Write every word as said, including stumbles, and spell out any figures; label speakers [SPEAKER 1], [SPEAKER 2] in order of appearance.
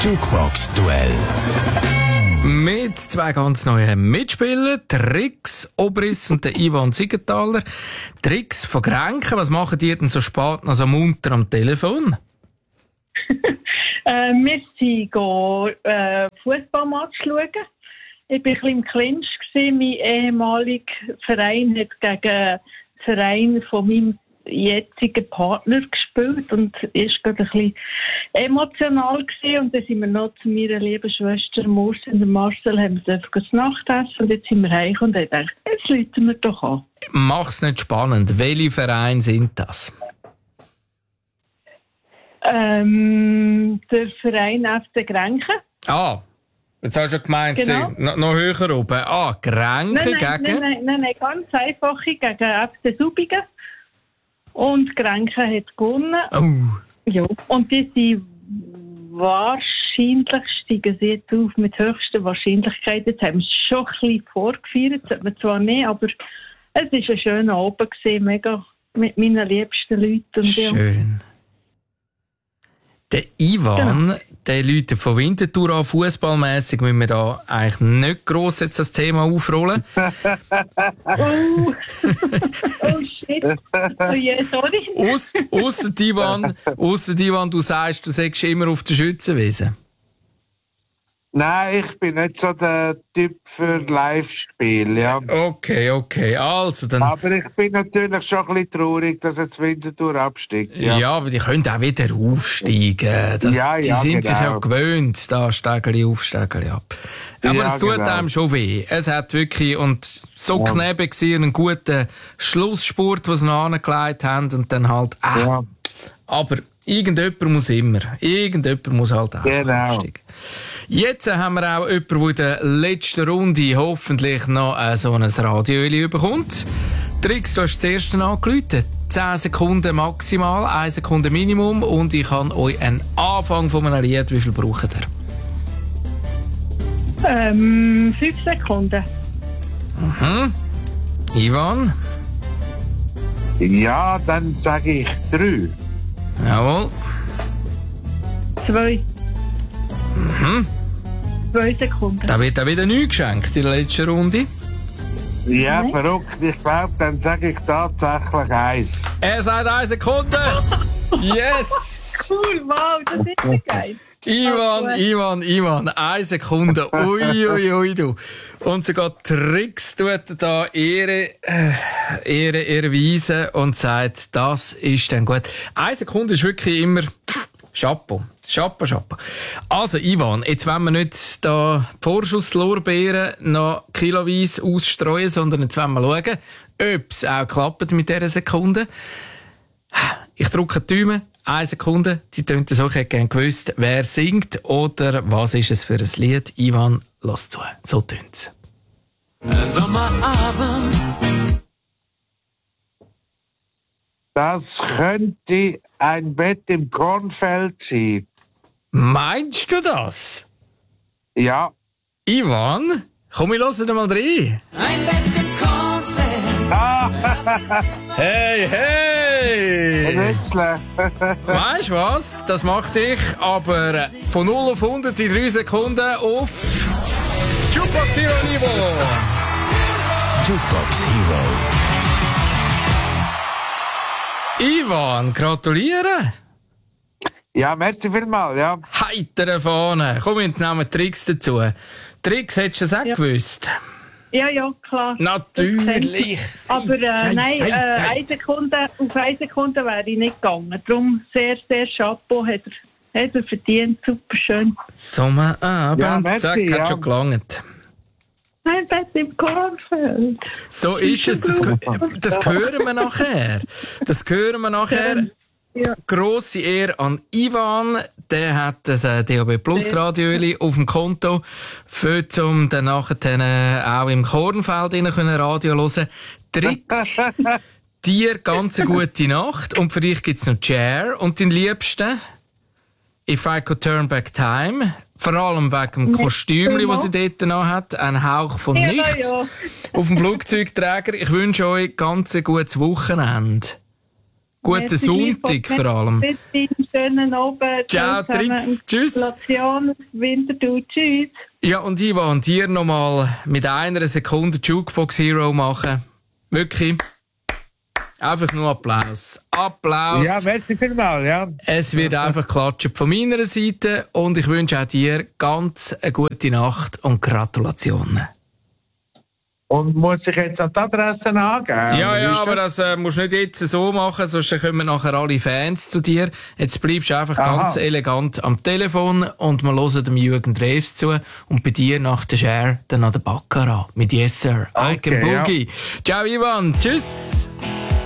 [SPEAKER 1] Jukebox-Duell.
[SPEAKER 2] Mit zwei ganz neuen Mitspielern, Trix Obriss und der Ivan Siegenthaler. Trix von Grenken, was machen die denn so spät noch so munter am Telefon?
[SPEAKER 3] äh, wir sind go, äh, Fußballmatch schauen. Ich war ein bisschen im Clinch. Mein ehemaliger Verein hat gegen den Verein von meinem jetzigen Partner gespielt und ist gerade ein bisschen emotional gewesen. Und dann sind wir noch zu meiner lieben Schwester Murs und Marcel, haben wir einfach das Nachtessen und jetzt sind wir heim und ich dachte, jetzt läuten wir doch an.
[SPEAKER 2] Mach's nicht spannend. Welche Vereine sind das?
[SPEAKER 3] Ähm, der Verein F C Grenken.
[SPEAKER 2] Ah, jetzt hast du schon gemeint,
[SPEAKER 3] Genau.
[SPEAKER 2] sie, noch, noch höher oben. Ah, Grenken
[SPEAKER 3] Nein, nein,
[SPEAKER 2] gegen...
[SPEAKER 3] nein, nein, nein, nein, ganz einfach gegen F C Subingen. Und Grenken hat gewonnen.
[SPEAKER 2] Oh.
[SPEAKER 3] Ja. Und die sind wahrscheinlich, steigen sie jetzt auf mit höchster Wahrscheinlichkeit. Jetzt haben wir es schon ein bisschen vorgefeiert, das hat man zwar nicht, aber es war ein schöner Abend gewesen, mega mit meinen liebsten Leuten. Und
[SPEAKER 2] Schön. Der Ivan,
[SPEAKER 3] Genau.
[SPEAKER 2] der läutet von Winterthur an. Fußballmässig müssen wir da eigentlich nicht gross jetzt das Thema aufrollen.
[SPEAKER 3] Oh, oh shit. Oh yeah, sorry.
[SPEAKER 2] Aus, ausser Ivan, ausser Ivan, du sagst, du sagst immer auf der Schützenwiese.
[SPEAKER 4] Nein, ich bin nicht so der Typ für Live-Spiel, ja.
[SPEAKER 2] Okay, okay. Also, dann...
[SPEAKER 4] Aber ich bin natürlich schon ein bisschen traurig, dass jetzt Winterthur absteigt.
[SPEAKER 2] Ja.
[SPEAKER 4] Ja,
[SPEAKER 2] aber die können auch wieder aufsteigen. Das,
[SPEAKER 4] Ja,
[SPEAKER 2] die
[SPEAKER 4] ja,
[SPEAKER 2] sind sich ja
[SPEAKER 4] genau.
[SPEAKER 2] gewöhnt, da Stegeli auf, Stegeli ab. Aber
[SPEAKER 4] Ja,
[SPEAKER 2] es tut
[SPEAKER 4] genau.
[SPEAKER 2] einem schon weh. Es hat wirklich, und so
[SPEAKER 4] Ja.
[SPEAKER 2] knapp gewesen, einen guten Schlussspurt, den sie noch angelegt haben, und dann halt, ah.
[SPEAKER 4] ja.
[SPEAKER 2] Aber irgendjemand muss immer. Irgendjemand muss halt einfach
[SPEAKER 4] Genau.
[SPEAKER 2] aufsteigen. Jetzt haben wir auch jemanden, der in der letzten Runde hoffentlich noch äh, so ein Radioöli bekommt. Trix, du hast das erste angerufen. zehn Sekunden maximal, eine Sekunde Minimum. Und ich habe euch einen Anfang von einem Lied. Wie viel braucht ihr?
[SPEAKER 3] Ähm, fünf Sekunden.
[SPEAKER 2] Mhm. Ivan?
[SPEAKER 4] Ja, dann sage ich drei.
[SPEAKER 2] Jawohl.
[SPEAKER 3] Zwei.
[SPEAKER 2] Mhm.
[SPEAKER 3] Zwei Sekunden.
[SPEAKER 2] Da wird auch wieder nichts geschenkt in der letzten Runde.
[SPEAKER 4] Ja,
[SPEAKER 3] Nein.
[SPEAKER 4] verrückt. Ich glaube, dann sage ich tatsächlich eins.
[SPEAKER 2] Er sagt eine Sekunde. Yes!
[SPEAKER 3] Cool, wow, das ist ja geil.
[SPEAKER 2] Ivan,
[SPEAKER 3] Oh, gut.
[SPEAKER 2] Ivan, Ivan, eine Sekunde. Ui, ui, ui, du. Und sogar Trix tut da Ehre, äh, Ehre, Ehre weisen und sagt, das ist dann gut. Eine Sekunde ist wirklich immer pff, Chapeau. Chapeau, Chapeau. Also, Ivan, jetzt wollen wir nicht da Vorschusslorbeeren noch kiloweise ausstreuen, sondern jetzt wollen wir schauen, ob es auch klappt mit dieser Sekunde. Ich drücke die Daumen. Eine Sekunde. Sie tönt so, ich hätte gerne gewusst, wer singt oder was ist es für ein Lied. Ivan, lass zu. So tönt's.
[SPEAKER 1] Sommerabend.
[SPEAKER 4] Das könnte ein Bett im Kornfeld sein.
[SPEAKER 2] Meinst du das?
[SPEAKER 4] Ja.
[SPEAKER 2] Ivan, komm, wir hören mal rein.
[SPEAKER 1] Ein Bett im Kornfeld.
[SPEAKER 4] Ah,
[SPEAKER 2] Hey, hey!
[SPEAKER 4] nicht schlecht.
[SPEAKER 2] Weißt du was? Das macht dich aber von null auf hundert in drei Sekunden auf Jukebox Hero Niveau.
[SPEAKER 1] Jukebox Hero.
[SPEAKER 2] Ivan, gratuliere.
[SPEAKER 4] Ja, merci vielmals, ja.
[SPEAKER 2] Heitere Fahne. Komm, jetzt nehmen wir Tricks dazu. Tricks hättest du das auch
[SPEAKER 3] Ja.
[SPEAKER 2] gewusst?
[SPEAKER 3] Ja, ja, klar.
[SPEAKER 2] Natürlich.
[SPEAKER 3] Aber äh,
[SPEAKER 2] Hey,
[SPEAKER 3] nein,
[SPEAKER 2] hey,
[SPEAKER 3] äh,
[SPEAKER 2] hey.
[SPEAKER 3] eine Sekunde, auf eine Sekunde wäre ich nicht gegangen. Darum sehr, sehr Chapeau, hat er, hat er verdient. Super schön.
[SPEAKER 2] Sommerabend,
[SPEAKER 4] Ja, merci,
[SPEAKER 2] zack, hat
[SPEAKER 4] ja.
[SPEAKER 2] schon gelangt.
[SPEAKER 3] Ein Bett im Kornfeld.
[SPEAKER 2] So ist es, das, geh- das hören wir nachher. Das hören wir nachher.
[SPEAKER 3] Ja.
[SPEAKER 2] Grosse Ehre an Ivan, der hat das äh, D A B Plus Radioöli auf dem Konto, für um dann nachher äh, auch im Kornfeld rein können Radio hören. Tricks, dir ganz eine gute Nacht und für dich gibt's noch Cher und den Liebsten If I Could Turn Back Time, vor allem wegen dem Kostümli, das sie dort noch hat, ein Hauch von
[SPEAKER 3] Ja,
[SPEAKER 2] nichts
[SPEAKER 3] ja.
[SPEAKER 2] auf dem Flugzeugträger. Ich wünsche euch ganz ein gutes Wochenende. Guten
[SPEAKER 3] Merci
[SPEAKER 2] Sonntag
[SPEAKER 3] vielmals.
[SPEAKER 2] vor allem.
[SPEAKER 3] Bis dann, schönen Abend.
[SPEAKER 2] Ciao,
[SPEAKER 3] zusammen.
[SPEAKER 2] Trix. Tschüss.
[SPEAKER 3] Gratulation, Winterthur. Tschüss.
[SPEAKER 2] Ja, und Ivan, dir nochmal mit einer Sekunde Jukebox Hero machen. Wirklich. Einfach nur Applaus. Applaus.
[SPEAKER 4] Ja, merci vielmals, ja.
[SPEAKER 2] Es wird einfach klatschen von meiner Seite und ich wünsche auch dir ganz eine gute Nacht und Gratulationen.
[SPEAKER 4] Und muss ich jetzt an die Adresse angeben?
[SPEAKER 2] Ja,
[SPEAKER 4] oder
[SPEAKER 2] ja,
[SPEAKER 4] ist
[SPEAKER 2] aber
[SPEAKER 4] das-
[SPEAKER 2] das äh, musst du nicht jetzt so machen, sonst kommen nachher alle Fans zu dir. Jetzt bleibst du einfach
[SPEAKER 4] Aha.
[SPEAKER 2] ganz elegant am Telefon und wir hören dem Jürgen Drews zu und bei dir nach der Share dann noch der Baccarat mit Yes Sir, I Can
[SPEAKER 4] Okay, ja.
[SPEAKER 2] Boogie. Ciao Ivan, tschüss!